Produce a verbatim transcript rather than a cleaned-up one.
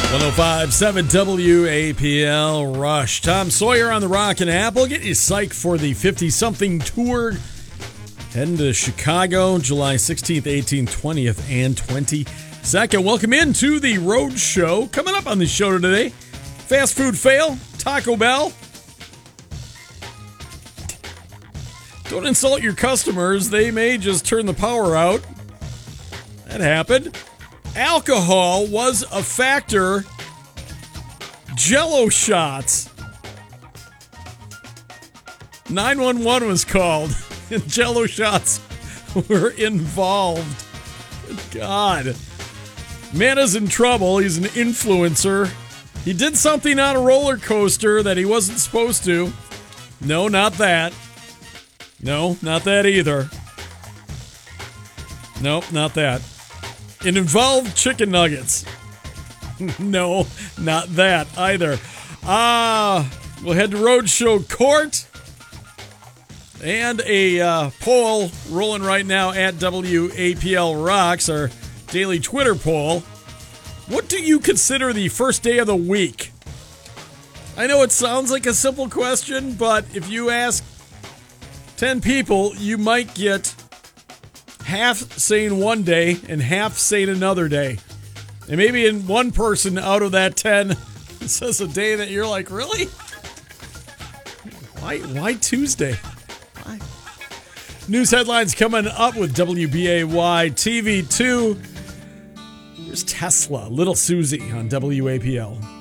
one oh five point seven W A P L Rush. Tom Sawyer on the Rock and Apple. Get you psyched for the fifty-something tour. Heading to Chicago, July sixteenth, eighteenth, twentieth, and twenty-second. Welcome into the Road Show. Coming up on the show today, fast food fail, Taco Bell. Don't insult your customers. They may just turn the power out. That happened. Alcohol was a factor. Jello shots. nine one one was called, and Jello shots were involved. Good God. Man is in trouble. He's an influencer. He did something on a roller coaster that he wasn't supposed to. No, not that. No, not that either. Nope, not that. It involved chicken nuggets. No, not that either. Ah, uh, we'll head to Roadshow Court. And a uh, poll rolling right now at W A P L Rocks, our daily Twitter poll. What do you consider the first day of the week? I know it sounds like a simple question, but if you ask ten people, you might get half saying one day and half saying another day. And maybe in one person out of that ten says a day that you're like, really? Why, why Tuesday? Why? News headlines coming up with W B A Y T V two. Here's Tesla, Little Susie on W A P L.